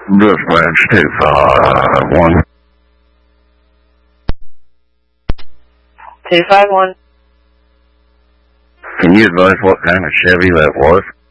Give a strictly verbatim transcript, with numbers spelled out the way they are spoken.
Dispatch two five one. two five one. Can you advise what kind of Chevy that was?